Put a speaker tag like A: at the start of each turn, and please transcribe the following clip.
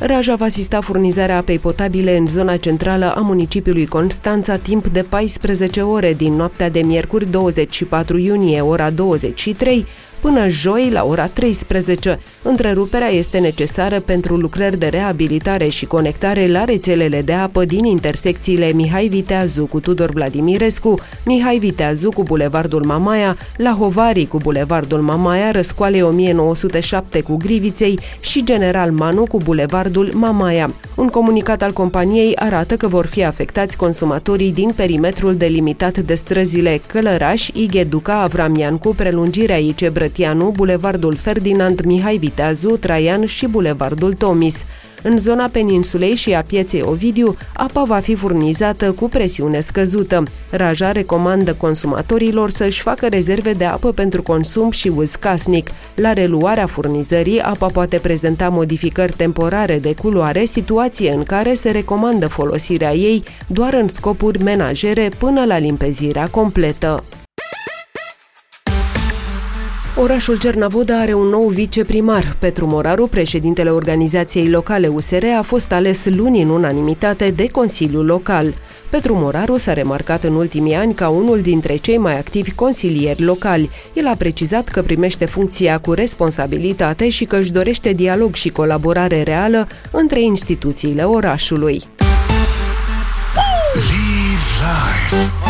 A: Raja va asista furnizarea apei potabile în zona centrală a municipiului Constanța timp de 14 ore din noaptea de miercuri 24 iunie, ora 23, până joi la ora 13. Întreruperea este necesară pentru lucrări de reabilitare și conectare la rețelele de apă din intersecțiile Mihai Viteazu cu Tudor Vladimirescu, Mihai Viteazu cu Bulevardul Mamaia, la Hovarii cu Bulevardul Mamaia, Răscoalei 1907 cu Griviței și General Manu cu Bulevardul Mamaia. Un comunicat al companiei arată că vor fi afectați consumatorii din perimetrul delimitat de străzile Călăraș, Igheduca, Avram Iancu, prelungirea IC Brătianu, Bulevardul Ferdinand Mihai Viteazu, Traian și Bulevardul Tomis. În zona peninsulei și a pieței Ovidiu, apa va fi furnizată cu presiune scăzută. Raja recomandă consumatorilor să-și facă rezerve de apă pentru consum și uz casnic. La reluarea furnizării, apa poate prezenta modificări temporare de culoare, situație în care se recomandă folosirea ei doar în scopuri menajere până la limpezirea completă. Orașul Cernavoda are un nou viceprimar. Petru Moraru, președintele organizației locale USR, a fost ales luni în unanimitate de Consiliul Local. Petru Moraru s-a remarcat în ultimii ani ca unul dintre cei mai activi consilieri locali. El a precizat că primește funcția cu responsabilitate și că își dorește dialog și colaborare reală între instituțiile orașului.
B: Live life.